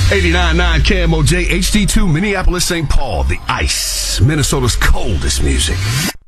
89.9 KMOJ HD2 Minneapolis, St. Paul, the ice, Minnesota's coldest music.